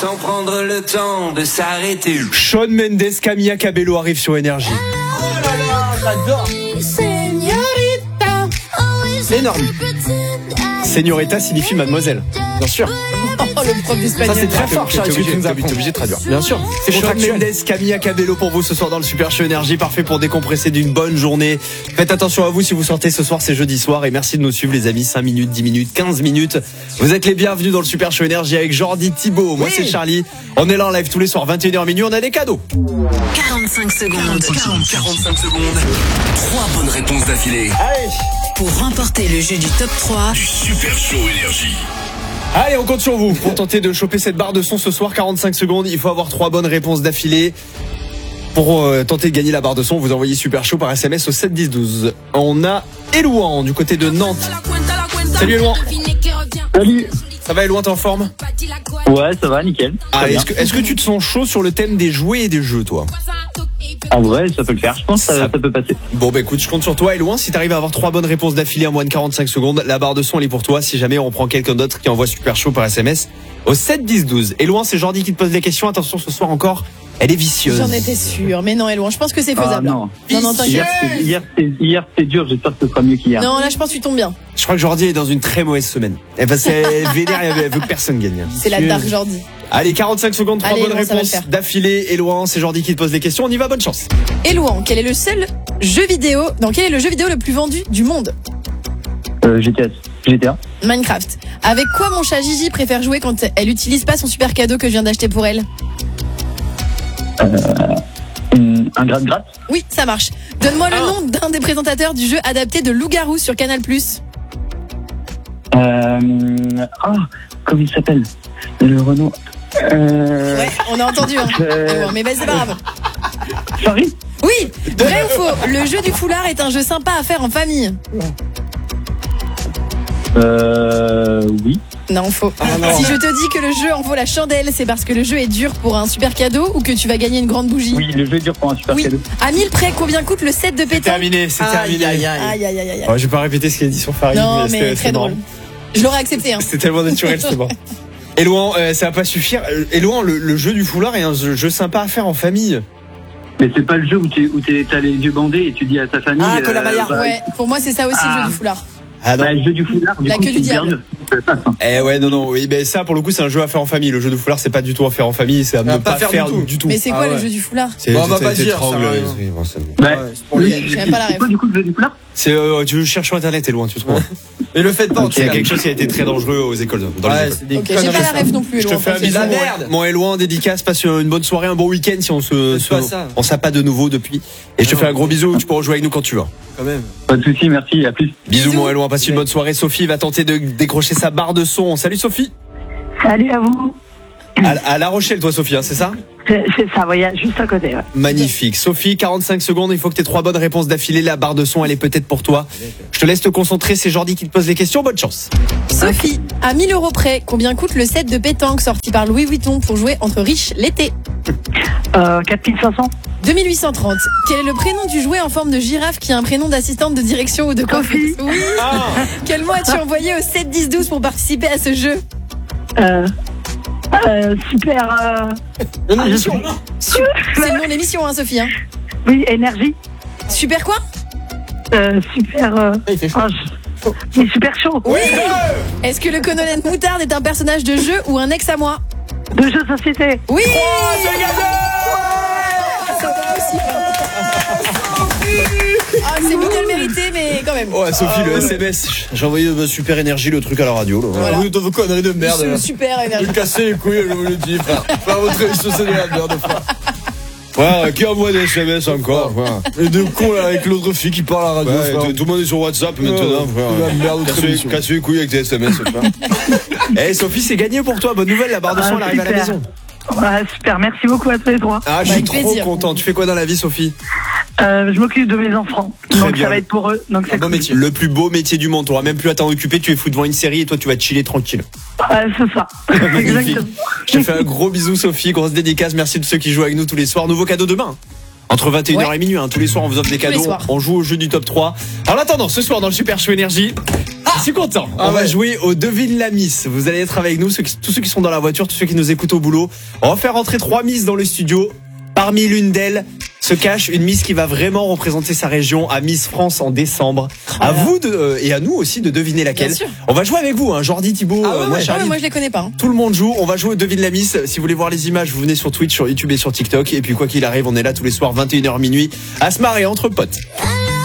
Sans prendre le temps de s'arrêter. Shawn Mendes, Camila Cabello arrive sur Énergie. Oh là là, j'adore. Énorme. Señorita signifie mademoiselle. Bien sûr. Oh, le prof d'espagnol. Ça, c'est très fort, Charles, ce que tu nous apprends. T'es obligé de traduire. Bien sûr, c'est Shawn contractuel. Mendes, Camila Cabello pour vous ce soir dans le Super Show Énergie, parfait pour décompresser d'une bonne journée. Faites attention à vous si vous sortez ce soir, c'est jeudi soir, et merci de nous suivre les amis, 5 minutes, 10 minutes, 15 minutes. Vous êtes les bienvenus dans le Super Show Énergie avec Jordi, Thibaut, moi c'est Charlie. On est là en live tous les soirs, 21h minuit, on a des cadeaux. 45 secondes. 45 secondes. 3 bonnes réponses d'affilée. Allez, Pour remporter le jeu du top 3. Du Super Show Énergie. allez, on compte sur vous pour tenter de choper cette barre de son ce soir, 45 secondes, il faut avoir 3 bonnes réponses d'affilée. Pour tenter de gagner la barre de son, vous envoyez Super Show par SMS au 7 10 12. On a Elouan du côté de Nantes. Salut Elouan. Salut. Ça va Elouan, t'es en forme? Ouais, ça va, nickel. Ah, est-ce que tu te sens chaud sur le thème des jouets et des jeux, toi? En vrai, ça peut le faire. Je pense que ça peut passer. Bon, bah écoute, je compte sur toi, Elouan. Si t'arrives à avoir 3 bonnes réponses d'affilée en moins de 45 secondes, la barre de son, elle est pour toi. Si jamais on prend quelqu'un d'autre qui envoie Super Show par SMS au 7 10 12. Elouan, c'est Jordi qui te pose des questions. Attention, ce soir encore, elle est vicieuse. J'en étais sûre, mais non, Elouan, je pense que c'est faisable. non. Non, t'inquiète. Hier, c'était dur. J'espère que ce sera mieux qu'hier. Non, là, je pense que tu tombes bien. Je crois que Jordi est dans une très mauvaise semaine. Parce qu'elle vénère, elle veut que personne gagne. C'est la dark Jordi. Allez, 45 secondes, 3 Allez, bonnes Elouan, ça va le réponses faire. d'affilée. Elouan, c'est Jordi qui te pose des questions. On y va, bonne chance. Elouan, quel est le seul jeu vidéo, quel est le jeu vidéo le plus vendu du monde? GTA. Minecraft. Avec quoi mon chat Gigi préfère jouer quand elle utilise pas son super cadeau que je viens d'acheter pour elle? Un gratte-gratte. Oui, ça marche. Donne-moi le nom d'un des présentateurs du jeu adapté de Loup-garou sur Canal+. Comment il s'appelle? Le Renault. Ouais, on a entendu, hein. Elouan, mais c'est pas grave. Sorry. Oui, vrai ou faux? Le jeu du foulard est un jeu sympa à faire en famille. Oui. Non, faux. Si je te dis que le jeu en vaut la chandelle, c'est parce que le jeu est dur pour un super cadeau ou que tu vas gagner une grande bougie? Oui, le jeu est dur pour un super Oui. cadeau. À 1000 près, combien coûte le set de pétanque? Terminé, c'est terminé. Aïe, aïe, aïe, aïe. Ouais, je vais pas répéter ce qu'il a dit sur Farid. Non, mais c'était très marrant. drôle. Je l'aurais accepté, hein. C'était tellement naturel, c'est bon. Elouan, ça va pas suffire. Elouan, le jeu du foulard est un jeu sympa à faire en famille. Mais c'est pas le jeu où t'as les yeux bandés et tu dis à ta famille. Colabaya. Ouais, pour moi, c'est ça aussi le jeu du foulard. Ah non. Le jeu du foulard, du La coup, queue du c'est bien diable. Eh ouais, non, oui, ben ça, pour le coup, c'est un jeu à faire en famille. Le jeu du foulard, c'est pas du tout à faire en famille, c'est à ne pas faire du tout. Mais c'est quoi le jeu du foulard? C'est Bon, on va pas dire, t'étrangles, ça, oui, bon, c'est bon. J'ai même pas la C'est ref. quoi du coup le jeu du foulard? C'est tu cherches sur internet, Elouan, tu trouves. Mais le faites pas, Il y a quelque chose qui a été très dangereux aux écoles. Dans les Ouais, écoles. c'est des Ok, j'ai conneries, pas la ça. ref non plus, Je te Elouan, fais un t'inquiète. bisou, la merde. mon Elouan, dédicace, passe une bonne soirée, un bon week-end si on pas ça. on s'a pas de nouveau depuis. Et je te fais un gros bisou, tu peux rejouer avec nous quand tu veux. Quand même. Pas de soucis, merci, à plus. Bisous mon Elouan, passe une bonne soirée. Sophie va tenter de décrocher sa barre de son. Salut Sophie. Salut à vous. À La Rochelle, toi Sophie, hein, c'est ça? C'est ça, voyage juste à côté. Ouais. Magnifique. Sophie, 45 secondes, il faut que tu aies 3 bonnes réponses d'affilée. La barre de son, elle est peut-être pour toi. Je te laisse te concentrer, c'est Jordi qui te pose les questions. Bonne chance. Sophie, à 1000 € près, combien coûte le set de pétanque sorti par Louis Vuitton pour jouer entre riches l'été? 4500. 2830. Quel est le prénom du jouet en forme de girafe qui a un prénom d'assistante de direction ou de Sophie. Oui. Quel mot as-tu envoyé au 7 10 12 pour participer à ce jeu? Super. C'est le nom de l'émission, hein, Sophie. Hein. Oui, énergie. Super quoi? Super. Il fait chaud. Il est super chaud. Oui. Est-ce que le colonel Moutarde est un personnage de jeu ou un ex à moi? De jeux de société. Oui. C'est middle mérité, mais quand même. Ouais, Sophie, le SMS. J'ai envoyé Super Énergie, le truc à la radio. Là. Voilà. Oui, vos conneries de merde. C'est là. super Vous énergie. me cassez les couilles, je vous le dis, frère. Faire votre émission, c'est de la merde, frère. Ouais, qui envoie des SMS encore, frère. Et de con, là, avec l'autre fille qui parle à la radio, Ouais, frère. tout le monde est sur WhatsApp maintenant, frère. La merde, votre émission. Casse les couilles avec tes SMS, frère. Eh, Sophie, c'est gagné pour toi. Bonne nouvelle, la barre de son, elle arrive à la super. maison. Ouais, super, merci beaucoup à tous les trois. Ah, je suis Avec trop plaisir. content. Tu fais quoi dans la vie, Sophie? Je m'occupe de mes enfants. Très Donc bien. ça va être pour eux. Donc c'est Bon cool. métier. Le plus beau métier du monde. Tu n'auras même plus à t'en occuper. Tu es fou devant une série et toi, tu vas chiller tranquille. Ouais, c'est ça. Magnifique. Exactement. Je te fais un gros bisou, Sophie. Grosse dédicace. Merci de ceux qui jouent avec nous tous les soirs. Nouveau cadeau demain. Entre 21h Ouais. et minuit. Tous les soirs, on vous offre des Tous les cadeaux. soirs. On joue au jeu du top 3. En attendant, ce soir, dans le Super Show Énergie. Je suis content. On va jouer au Devine la Miss. Vous allez être avec nous, tous ceux qui sont dans la voiture, tous ceux qui nous écoutent au boulot. On va faire rentrer 3 Miss dans le studio. Parmi l'une d'elles se cache une Miss qui va vraiment représenter sa région à Miss France en décembre. À vous et à nous aussi de deviner laquelle. Bien sûr. On va jouer avec vous, Jordi, Thibaut, moi, Charlie. Moi je les connais pas. Tout le monde joue. On va jouer au Devine la Miss. Si vous voulez voir les images, vous venez sur Twitch, sur YouTube et sur TikTok. Et puis quoi qu'il arrive, on est là tous les soirs 21h minuit à se marrer entre potes.